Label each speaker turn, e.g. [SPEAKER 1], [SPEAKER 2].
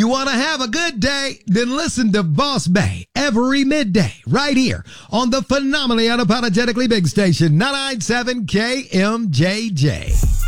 [SPEAKER 1] You want to have a good day? Then listen to Boss Bay every midday right here on the phenomenally unapologetically big station 997 KMJJ.